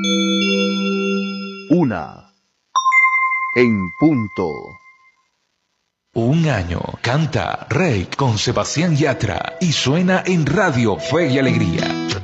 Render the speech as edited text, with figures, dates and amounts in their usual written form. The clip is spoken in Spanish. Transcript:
Una en punto. Un año canta Rey con Sebastián Yatra y suena en Radio Fe y Alegría.